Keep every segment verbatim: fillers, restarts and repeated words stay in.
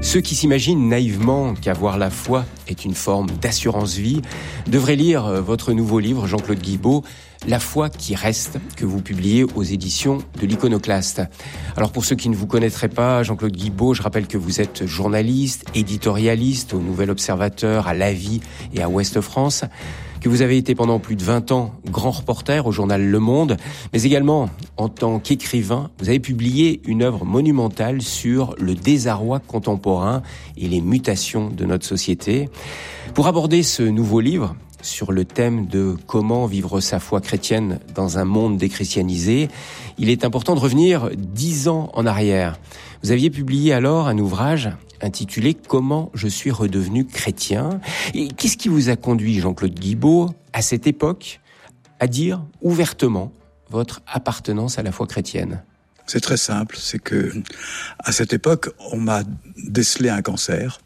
Ceux qui s'imaginent naïvement qu'avoir la foi est une forme d'assurance-vie devraient lire votre nouveau livre, Jean-Claude Guibaud, La foi qui reste, que vous publiez aux éditions de l'Iconoclaste. Alors pour ceux qui ne vous connaîtraient pas, Jean-Claude Guibaud, je rappelle que vous êtes journaliste, éditorialiste au Nouvel Observateur, à La Vie et à Ouest France, que vous avez été pendant plus de vingt ans grand reporter au journal Le Monde, mais également en tant qu'écrivain, vous avez publié une œuvre monumentale sur le désarroi contemporain et les mutations de notre société. Pour aborder ce nouveau livre sur le thème de comment vivre sa foi chrétienne dans un monde déchristianisé, il est important de revenir dix ans en arrière. Vous aviez publié alors un ouvrage intitulé « Comment je suis redevenu chrétien ». Et qu'est-ce qui vous a conduit, Jean-Claude Guibaud, à cette époque, à dire ouvertement votre appartenance à la foi chrétienne ? C'est très simple, c'est que à cette époque, on m'a décelé un cancer,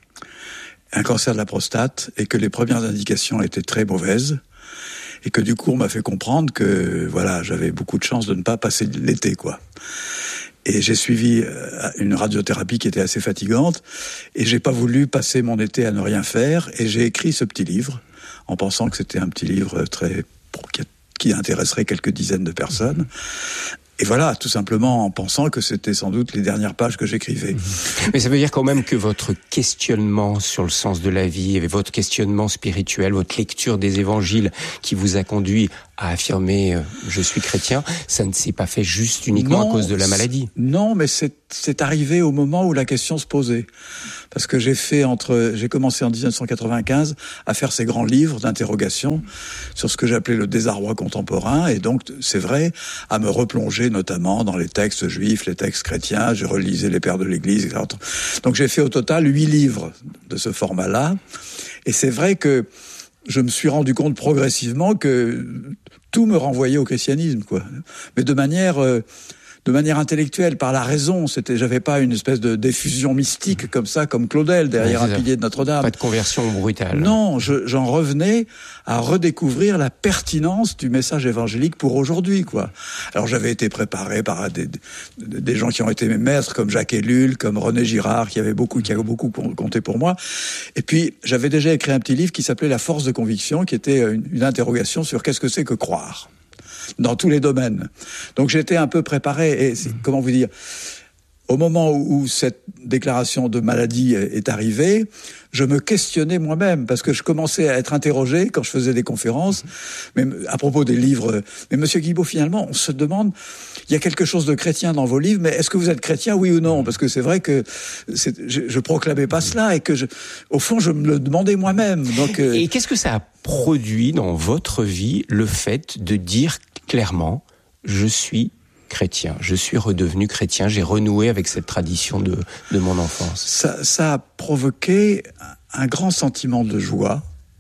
un cancer de la prostate, et que les premières indications étaient très mauvaises, et que du coup, on m'a fait comprendre que voilà, j'avais beaucoup de chance de ne pas passer l'été, quoi. Et j'ai suivi une radiothérapie qui était assez fatigante, et j'ai pas voulu passer mon été à ne rien faire, et j'ai écrit ce petit livre, en pensant que c'était un petit livre très qui intéresserait quelques dizaines de personnes. Et voilà, tout simplement en pensant que c'était sans doute les dernières pages que j'écrivais. Mais ça veut dire quand même que votre questionnement sur le sens de la vie, et votre questionnement spirituel, votre lecture des évangiles qui vous a conduit à affirmer euh, « je suis chrétien », ça ne s'est pas fait juste uniquement non, à cause de la maladie. Non, mais c'est, c'est arrivé au moment où la question se posait. Parce que j'ai fait entre, j'ai commencé en dix-neuf cent quatre-vingt-quinze à faire ces grands livres d'interrogation sur ce que j'appelais le désarroi contemporain, et donc, c'est vrai, à me replonger notamment dans les textes juifs, les textes chrétiens, je relisais les pères de l'Église, et cetera. Donc j'ai fait au total huit livres de ce format-là, et c'est vrai que je me suis rendu compte progressivement que tout me renvoyait au christianisme, quoi. Mais de manière, euh, de manière intellectuelle, par la raison. C'était, j'avais pas une espèce de d'effusion mystique comme ça, comme Claudel derrière ouais, un pilier de Notre-Dame. Pas de conversion brutale. Non, je, j'en revenais à redécouvrir la pertinence du message évangélique pour aujourd'hui, quoi. Alors j'avais été préparé par des, des, des gens qui ont été mes maîtres, comme Jacques Ellul, comme René Girard, qui avait beaucoup, qui a beaucoup compté pour moi. Et puis j'avais déjà écrit un petit livre qui s'appelait La force de conviction, qui était une, une interrogation sur qu'est-ce que c'est que croire dans tous les domaines. Donc j'étais un peu préparé, et c'est, comment vous dire, au moment où, où cette déclaration de maladie est arrivée, je me questionnais moi-même, parce que je commençais à être interrogé quand je faisais des conférences, mais à propos des livres. Mais Monsieur Guibaud, finalement, on se demande, il y a quelque chose de chrétien dans vos livres, mais est-ce que vous êtes chrétien, oui ou non ? Parce que c'est vrai que c'est, je, je proclamais pas cela, et que, je, au fond, je me le demandais moi-même. Donc, euh... Et qu'est-ce que ça a produit dans votre vie, le fait de dire clairement, je suis chrétien, je suis redevenu chrétien, j'ai renoué avec cette tradition de, de mon enfance. Ça, ça a provoqué un grand sentiment de joie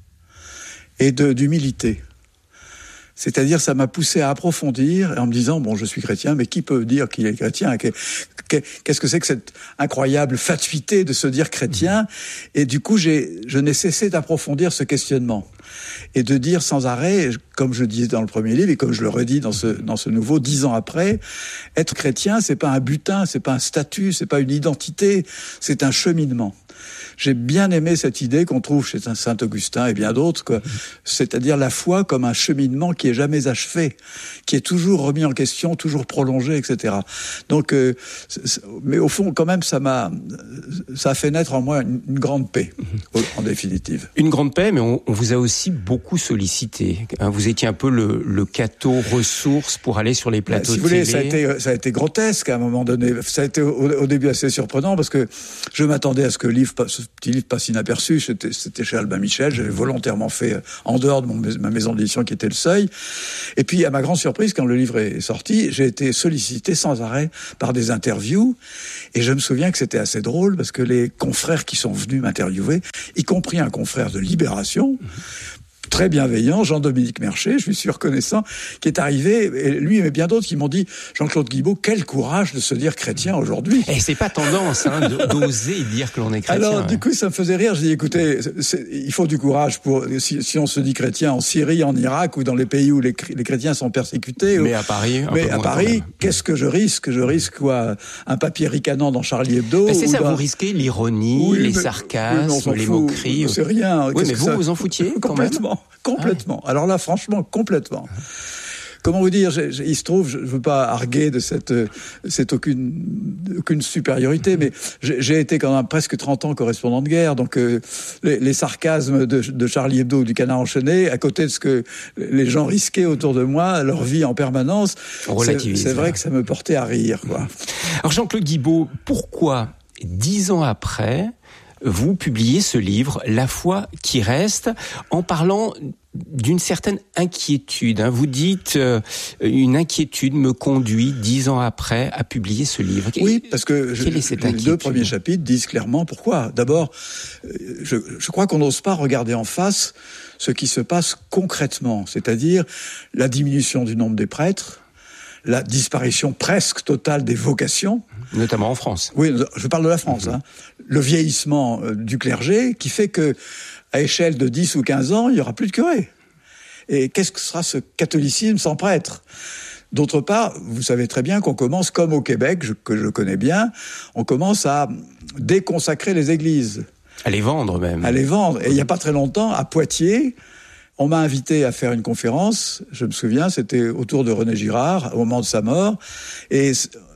et de, d'humilité. C'est-à-dire, ça m'a poussé à approfondir en me disant, bon, je suis chrétien, mais qui peut dire qu'il est chrétien ? Qu'est-ce que c'est que cette incroyable fatuité de se dire chrétien ? Et du coup, j'ai, je n'ai cessé d'approfondir ce questionnement et de dire sans arrêt, comme je disais dans le premier livre et comme je le redis dans ce, dans ce nouveau, dix ans après, être chrétien, c'est pas un butin, c'est pas un statut, c'est pas une identité, c'est un cheminement. J'ai bien aimé cette idée qu'on trouve chez Saint Augustin et bien d'autres, quoi. C'est-à-dire la foi comme un cheminement qui est jamais achevé, qui est toujours remis en question, toujours prolongé, et cetera. Donc, euh, mais au fond, quand même, ça m'a, ça a fait naître en moi une, une grande paix, en définitive. Une grande paix, mais on, on vous a aussi beaucoup sollicité. Hein, vous étiez un peu le, le cateau ressources pour aller sur les plateaux si de vous voulez, télé. Ça a été, ça a été grotesque à un moment donné. Ça a été au, au début assez surprenant parce que je m'attendais à ce que le livre, ce petit livre passe inaperçu. C'était, c'était chez Albin Michel. J'avais volontairement fait en dehors de mon, ma maison d'édition qui était Le Seuil. Et puis, à ma grande surprise, quand le livre est sorti, j'ai été sollicité sans arrêt par des interviews. Et je me souviens que c'était assez drôle parce que les confrères qui sont venus m'interviewer, y compris un confrère de Libération, très bienveillant, Jean-Dominique Merchet, je lui suis reconnaissant, qui est arrivé, et lui et bien d'autres qui m'ont dit, Jean-Claude Guibaud, quel courage de se dire chrétien aujourd'hui. Et c'est pas tendance, hein, d'oser dire que l'on est chrétien. Alors, ouais. du coup, ça me faisait rire. J'ai dit, écoutez, c'est, il faut du courage pour, si, si on se dit chrétien en Syrie, en Irak, ou dans les pays où les, les chrétiens sont persécutés. Mais ou, à Paris, un Mais peu à moins Paris, qu'est-ce que je risque? Je risque quoi? Un papier ricanant dans Charlie Hebdo? Mais c'est ça, dans... vous risquez l'ironie, oui, les mais, sarcasmes, oui, les fout, moqueries. C'est rien. Oui, qu'est-ce mais que vous, ça... vous en foutiez quand complètement, même. complètement. Ah ouais. Alors là, franchement, complètement. Comment vous dire, j'ai, j'ai, il se trouve, je ne veux pas arguer de cette, cette aucune, aucune supériorité, mais j'ai, j'ai été quand même presque trente ans correspondant de guerre, donc euh, les, les sarcasmes de, de Charlie Hebdo ou du Canard enchaîné, à côté de ce que les gens risquaient autour de moi, leur vie en permanence, c'est, c'est vrai que ça me portait à rire, quoi. Alors Jean-Claude Guibaud, pourquoi, dix ans après, vous publiez ce livre, La foi qui reste, en parlant d'une certaine inquiétude. Hein. Vous dites euh, une inquiétude me conduit dix ans après à publier ce livre. Oui, parce que je, Quelle est cette les inquiétude? deux premiers chapitres disent clairement pourquoi. D'abord, je, je crois qu'on n'ose pas regarder en face ce qui se passe concrètement, c'est-à-dire la diminution du nombre des prêtres, la disparition presque totale des vocations. Notamment en France. Oui, je parle de la France. Mmh. Hein. Le vieillissement du clergé qui fait que, à échelle de dix ou quinze ans, il n'y aura plus de curé. Et qu'est-ce que sera ce catholicisme sans prêtre? D'autre part, vous savez très bien qu'on commence, comme au Québec, je, que je connais bien, on commence à déconsacrer les églises. À les vendre même. À les vendre. Et il n'y a pas très longtemps, à Poitiers, on m'a invité à faire une conférence, je me souviens, c'était autour de René Girard, au moment de sa mort, et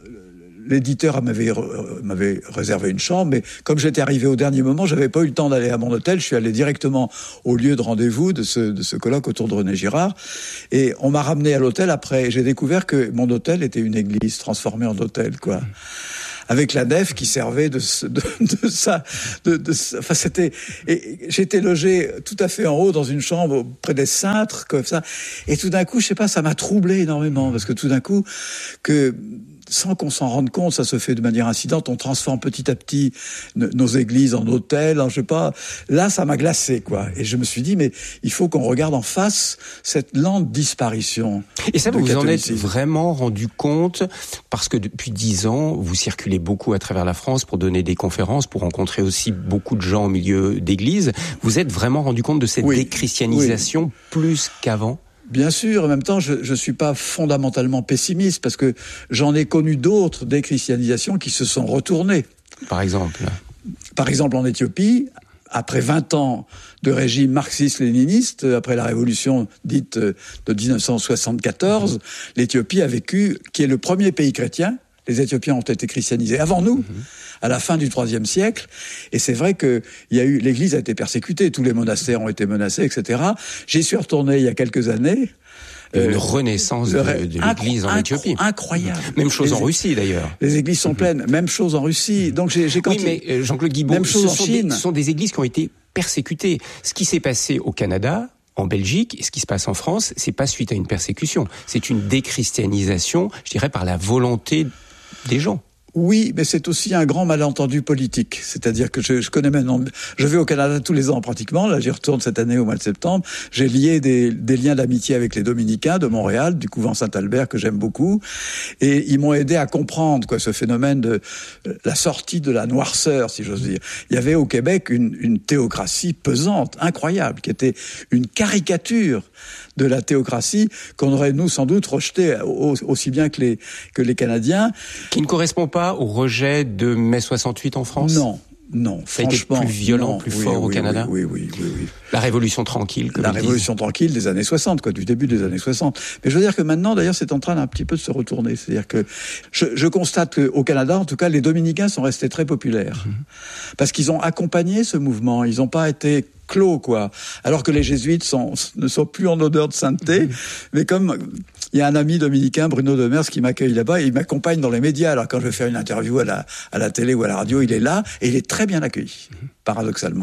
l'éditeur m'avait, m'avait réservé une chambre, mais comme j'étais arrivé au dernier moment, j'avais pas eu le temps d'aller à mon hôtel, je suis allé directement au lieu de rendez-vous de ce, de ce colloque autour de René Girard, et on m'a ramené à l'hôtel après, et j'ai découvert que mon hôtel était une église transformée en hôtel, quoi. Avec la nef qui servait de, de, de ça, de, de, enfin c'était, et j'étais logé tout à fait en haut dans une chambre près des cintres comme ça, et tout d'un coup, je sais pas, ça m'a troublé énormément parce que tout d'un coup, que sans qu'on s'en rende compte, ça se fait de manière incidente, on transforme petit à petit nos églises en hôtels, je sais pas. Là, ça m'a glacé, quoi. Et je me suis dit, mais il faut qu'on regarde en face cette lente disparition. Et ça, vous vous en êtes vraiment rendu compte parce que depuis dix ans, vous circulez beaucoup à travers la France pour donner des conférences, pour rencontrer aussi beaucoup de gens au milieu d'églises. Vous êtes vraiment rendu compte de cette oui, déchristianisation oui. plus qu'avant? Bien sûr, en même temps, je ne suis pas fondamentalement pessimiste parce que j'en ai connu d'autres déchristianisations qui se sont retournées. Par exemple Par exemple, en Éthiopie, après vingt ans de régime marxiste-léniniste, après la révolution dite de dix-neuf cent soixante-quatorze, mmh. l'Éthiopie a vécu, qui est le premier pays chrétien. Les Éthiopiens ont été christianisés avant nous, mmh. à la fin du troisième siècle. Et c'est vrai que il y a eu, l'Église a été persécutée, tous les monastères ont été menacés, et cetera. J'y suis retourné il y a quelques années. Une euh, renaissance de, de l'Église incro- en Éthiopie. Incroyable. Même chose les, en Russie d'ailleurs. Les églises sont pleines. Même chose en Russie. Donc j'ai, j'ai continué. Oui, mais Jean-Claude Guibaud, même chose ce, en sont Chine. Des, ce sont des églises qui ont été persécutées. Ce qui s'est passé au Canada, en Belgique, et ce qui se passe en France, c'est pas suite à une persécution. C'est une déchristianisation, je dirais, par la volonté des gens. Oui, mais c'est aussi un grand malentendu politique. C'est-à-dire que je, je connais maintenant, je vais au Canada tous les ans pratiquement. Là, j'y retourne cette année au mois de septembre. J'ai lié des, des liens d'amitié avec les Dominicains de Montréal, du couvent Saint-Albert que j'aime beaucoup, et ils m'ont aidé à comprendre quoi ce phénomène de la sortie de la noirceur, si j'ose dire. Il y avait au Québec une, une théocratie pesante, incroyable, qui était une caricature de la théocratie qu'on aurait nous sans doute rejetée aussi bien que les que les Canadiens. Qui ne correspond pas au rejet de mai soixante-huit en France? Non, non. Ça a été plus violent, non, plus oui, fort oui, au Canada? Oui, oui, oui, oui, oui. La Révolution tranquille, comme La ils Révolution disent. tranquille des années soixante, quoi, du début des années soixante. Mais je veux dire que maintenant, d'ailleurs, c'est en train d'un petit peu de se retourner. C'est-à-dire que je, je constate qu'au Canada, en tout cas, les Dominicains sont restés très populaires. Mmh. Parce qu'ils ont accompagné ce mouvement. Ils n'ont pas été clos, quoi. Alors que les jésuites sont, ne sont plus en odeur de sainteté. Mmh. Mais comme il y a un ami dominicain, Bruno Demers, qui m'accueille là-bas, et il m'accompagne dans les médias. Alors quand je vais faire une interview à la, à la télé ou à la radio, il est là, et il est très bien accueilli, mmh. paradoxalement.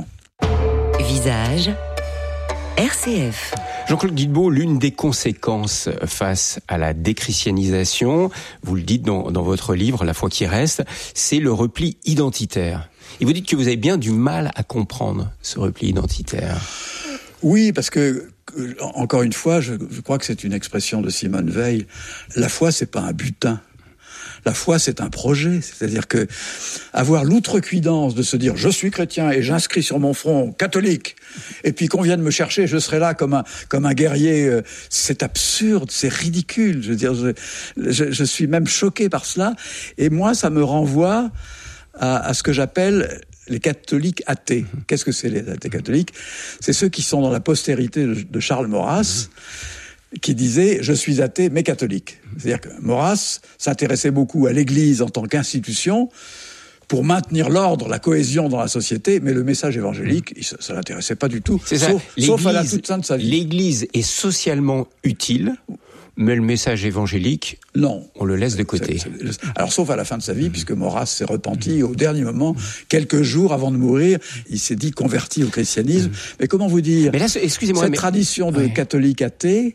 Visage R C F. Jean-Claude Guibaud, l'une des conséquences face à la déchristianisation, vous le dites dans, dans votre livre, La foi qui reste, c'est le repli identitaire. Et vous dites que vous avez bien du mal à comprendre ce repli identitaire. Oui, parce que encore une fois, je, je crois que c'est une expression de Simone Veil. La foi, c'est pas un butin. La foi, c'est un projet. C'est-à-dire que avoir l'outrecuidance de se dire « je suis chrétien et j'inscris sur mon front catholique », et puis qu'on vienne me chercher, je serai là comme un, comme un guerrier, c'est absurde, c'est ridicule. Je veux dire, je, je, je suis même choqué par cela. Et moi, ça me renvoie à, à ce que j'appelle les catholiques athées. Qu'est-ce que c'est les athées catholiques ? C'est ceux qui sont dans la postérité de, de Charles Maurras, qui disait « je suis athée mais catholique ». C'est-à-dire que Maurras s'intéressait beaucoup à l'Église en tant qu'institution pour maintenir l'ordre, la cohésion dans la société, mais le message évangélique, il, ça ne l'intéressait pas du tout, c'est sauf, ça. sauf à la toute fin de sa vie. L'Église est socialement utile, mais le message évangélique, non, on le laisse de côté. C'est, c'est, alors, sauf à la fin de sa vie, mmh. puisque Maurras s'est repenti au dernier moment, quelques jours avant de mourir, il s'est dit converti au christianisme. Mmh. Mais comment vous dire, mais là, excusez-moi, cette mais... tradition de ouais. catholique athée,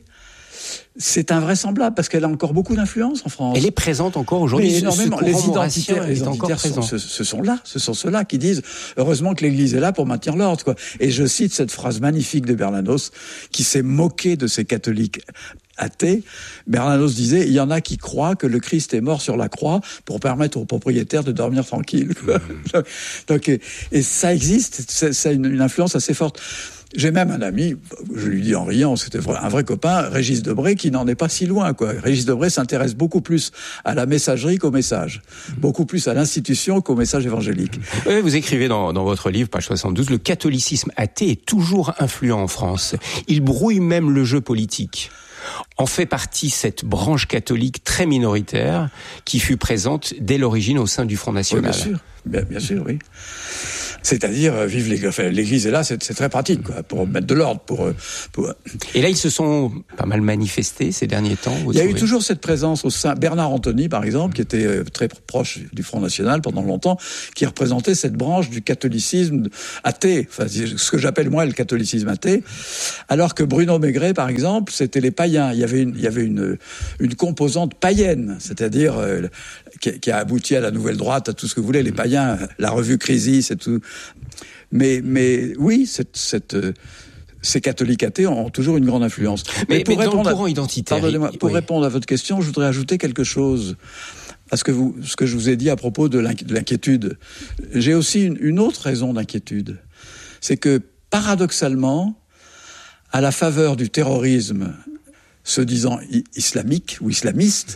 c'est invraisemblable parce qu'elle a encore beaucoup d'influence en France. Elle est présente encore aujourd'hui. Mais énormément. Ce les identitaires, les est encore identitaires sont, ce, ce sont là, ce sont ceux-là qui disent heureusement que l'Église est là pour maintenir l'ordre, quoi. Et je cite cette phrase magnifique de Bernanos qui s'est moqué de ces catholiques athées. Bernanos disait il y en a qui croient que le Christ est mort sur la croix pour permettre aux propriétaires de dormir tranquille. Mmh. Donc, et, et ça existe, c'est, ça a une, une influence assez forte. J'ai même un ami, je lui dis en riant, c'était un vrai copain, Régis Debray, qui n'en est pas si loin, quoi. Régis Debray s'intéresse beaucoup plus à la messagerie qu'au message. Beaucoup plus à l'institution qu'au message évangélique. Oui, vous écrivez dans, dans votre livre, page soixante-douze, le catholicisme athée est toujours influent en France. Il brouille même le jeu politique. En fait partie cette branche catholique très minoritaire qui fut présente dès l'origine au sein du Front National. Oui, bien sûr, bien, bien sûr, oui. C'est-à-dire, vive l'Église, enfin, l'Église est là, c'est, c'est très pratique, quoi, pour mettre de l'ordre, pour, pour... Et là, ils se sont pas mal manifestés ces derniers temps. Il y a eu toujours cette présence au sein, Bernard Anthony, par exemple, qui était très proche du Front National pendant longtemps, qui représentait cette branche du catholicisme athée, enfin, ce que j'appelle moi le catholicisme athée, alors que Bruno Maigret, par exemple, c'était les païens. Il y avait une, il y avait une, une composante païenne, c'est-à-dire, euh, qui, qui a abouti à la nouvelle droite, à tout ce que vous voulez, les païens, la revue Crisis et tout. Mais, mais oui, cette, cette, ces catholiques athées ont toujours une grande influence. Mais, mais pour mais répondre dans le courant à, identitaire, pardonnez-moi, pour oui. répondre à votre question, je voudrais ajouter quelque chose à ce que, vous, ce que je vous ai dit à propos de, l'inqui- de l'inquiétude. J'ai aussi une, une autre raison d'inquiétude. C'est que, paradoxalement, à la faveur du terrorisme se disant islamique ou islamiste,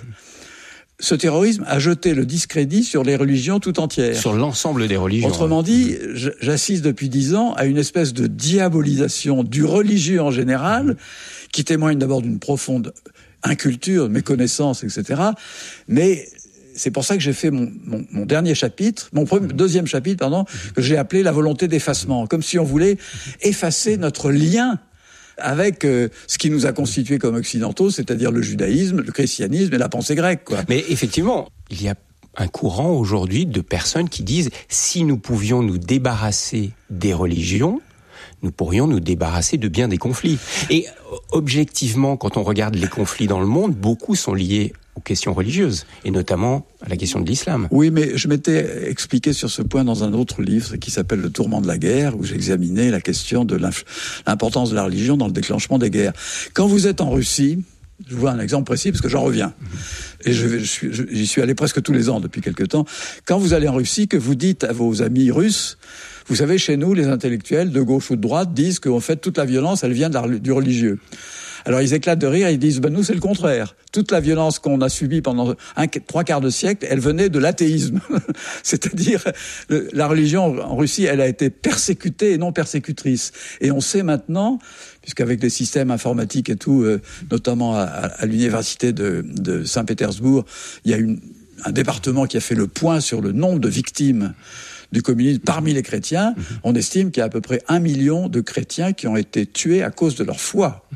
ce terrorisme a jeté le discrédit sur les religions tout entières. Sur l'ensemble des religions. Autrement dit, j'assiste depuis dix ans à une espèce de diabolisation du religieux en général, qui témoigne d'abord d'une profonde inculture, méconnaissance, et cetera. Mais c'est pour ça que j'ai fait mon, mon, mon dernier chapitre, mon premier, deuxième chapitre, pardon, que j'ai appelé la volonté d'effacement, comme si on voulait effacer notre lien avec euh, ce qui nous a constitués comme occidentaux, c'est-à-dire le judaïsme, le christianisme et la pensée grecque, quoi. Mais effectivement, il y a un courant aujourd'hui de personnes qui disent si nous pouvions nous débarrasser des religions, nous pourrions nous débarrasser de bien des conflits. Et objectivement, quand on regarde les conflits dans le monde, beaucoup sont liés aux questions religieuses, et notamment à la question de l'islam. Oui, mais je m'étais expliqué sur ce point dans un autre livre qui s'appelle « Le tourment de la guerre », où j'examinais la question de l'importance de la religion dans le déclenchement des guerres. Quand vous êtes en Russie, je vous vois un exemple précis parce que j'en reviens, et je, vais, je suis, je, j'y suis allé presque tous les ans depuis quelque temps. Quand vous allez en Russie, que vous dites à vos amis russes, vous savez, chez nous, les intellectuels de gauche ou de droite disent qu'en fait toute la violence, elle vient de la, du religieux. Alors ils éclatent de rire, ils disent ben nous c'est le contraire. Toute la violence qu'on a subie pendant un, trois quarts de siècle, elle venait de l'athéisme. C'est-à-dire le, la religion en Russie, elle a été persécutée et non persécutrice. Et on sait maintenant, puisqu'avec les systèmes informatiques et tout, euh, notamment à, à l'université de, de Saint-Pétersbourg, il y a une, un département qui a fait le point sur le nombre de victimes du communisme parmi les chrétiens. On estime qu'il y a à peu près un million de chrétiens qui ont été tués à cause de leur foi.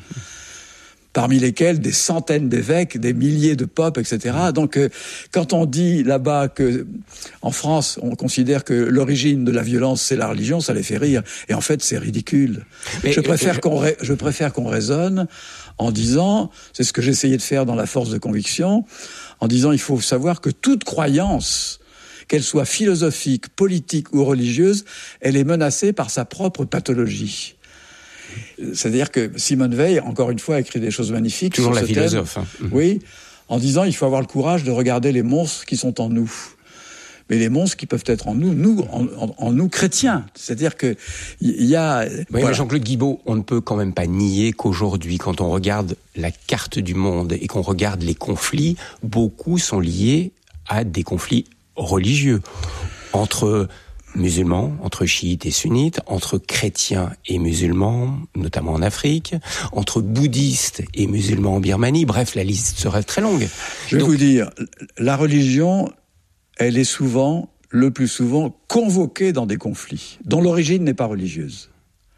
Parmi lesquels des centaines d'évêques, des milliers de popes, et cetera. Donc, euh, quand on dit là-bas que, en France, on considère que l'origine de la violence c'est la religion, ça les fait rire. Et en fait, c'est ridicule. Mais, je préfère euh, qu'on, ra- je préfère qu'on raisonne en disant, c'est ce que j'essayais de faire dans La force de conviction, en disant, il faut savoir que toute croyance, qu'elle soit philosophique, politique ou religieuse, elle est menacée par sa propre pathologie. C'est-à-dire que Simone Veil, encore une fois, a écrit des choses magnifiques. Toujours sur la ce philosophe. thème. Hein. Oui, en disant il faut avoir le courage de regarder les monstres qui sont en nous. Mais les monstres qui peuvent être en nous, nous, en, en, en nous chrétiens. C'est-à-dire que il y a. Oui, voilà. mais Jean-Claude Guibaud, on ne peut quand même pas nier qu'aujourd'hui, quand on regarde la carte du monde et qu'on regarde les conflits, beaucoup sont liés à des conflits religieux entre musulmans, entre chiites et sunnites, entre chrétiens et musulmans, notamment en Afrique, entre bouddhistes et musulmans en Birmanie. Bref, la liste serait très longue. Je vais Donc, vous dire, la religion, elle est souvent, le plus souvent, convoquée dans des conflits, dont l'origine n'est pas religieuse.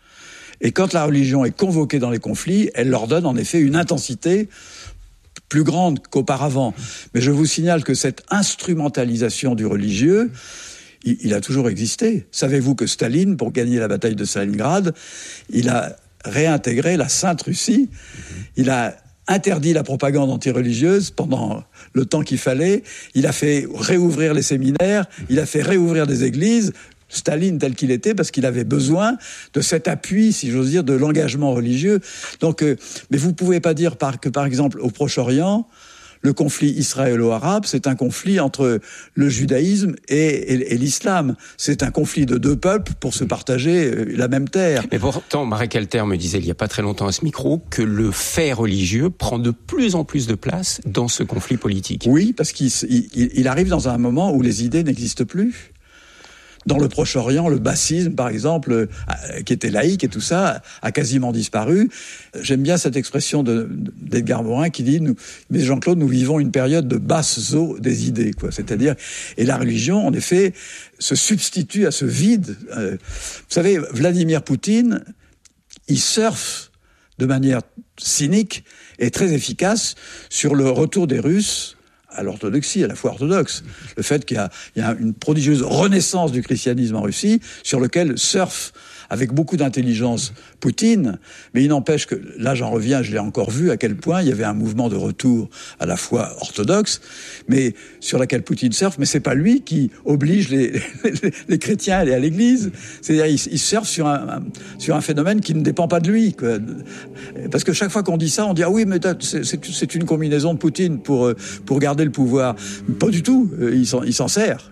Et quand la religion est convoquée dans les conflits, elle leur donne en effet une intensité plus grande qu'auparavant. Mais je vous signale que cette instrumentalisation du religieux, il, il a toujours existé. Savez-vous que Staline, pour gagner la bataille de Stalingrad, il a réintégré la Sainte Russie, il a interdit la propagande antireligieuse pendant le temps qu'il fallait, il a fait réouvrir les séminaires, il a fait réouvrir des églises, Staline tel qu'il était, parce qu'il avait besoin de cet appui, si j'ose dire, de l'engagement religieux. Donc, euh, mais vous pouvez pas dire par, que, par exemple, au Proche-Orient, le conflit israélo-arabe, c'est un conflit entre le judaïsme et, et, et l'islam. C'est un conflit de deux peuples pour se partager la même terre. Mais pourtant, Marek Alter me disait il n'y a pas très longtemps à ce micro que le fait religieux prend de plus en plus de place dans ce conflit politique. Oui, parce qu'il il, il arrive dans un moment où les idées n'existent plus. Dans le Proche-Orient, le bassisme, par exemple, euh, qui était laïque et tout ça, a quasiment disparu. J'aime bien cette expression de, d'Edgar Morin qui dit nous, mais Jean-Claude, nous vivons une période de basse eau des idées, quoi. C'est-à-dire, et la religion, en effet, se substitue à ce vide. Euh, vous savez, Vladimir Poutine, il surfe de manière cynique et très efficace sur le retour des Russes à l'orthodoxie, à la foi orthodoxe. Le fait qu'il y a, il y a une prodigieuse renaissance du christianisme en Russie, sur lequel surfe avec beaucoup d'intelligence Poutine, mais il n'empêche que, là j'en reviens, je l'ai encore vu, à quel point il y avait un mouvement de retour à la foi orthodoxe, mais sur laquelle Poutine surfe, mais c'est pas lui qui oblige les, les, les chrétiens à aller à l'église. C'est-à-dire, il, il surfe sur un, un, sur un phénomène qui ne dépend pas de lui, quoi. Parce que chaque fois qu'on dit ça, on dit, ah oui, mais c'est, c'est, c'est une combinaison de Poutine pour, pour garder le pouvoir. Pas du tout, il s'en, il s'en sert.